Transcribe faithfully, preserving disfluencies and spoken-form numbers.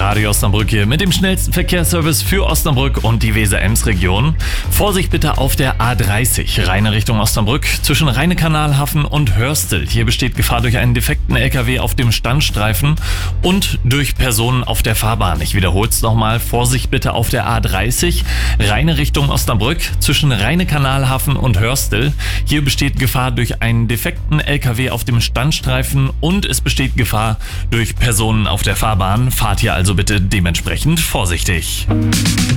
Radio Osnabrück hier mit dem schnellsten Verkehrsservice für Osnabrück und die Weser-Ems-Region. Vorsicht bitte auf der A dreißig, reine Richtung Osnabrück, zwischen Rheine-Kanalhafen und Hörstel. Hier besteht Gefahr durch einen defekten L K W auf dem Standstreifen und durch Personen auf der Fahrbahn. Ich wiederhole es nochmal, Vorsicht bitte auf der A dreißig, reine Richtung Osnabrück, zwischen Rheine-Kanalhafen und Hörstel. Hier besteht Gefahr durch einen defekten L K W auf dem Standstreifen und es besteht Gefahr durch Personen auf der Fahrbahn. Fahrt hier also bitte dementsprechend vorsichtig.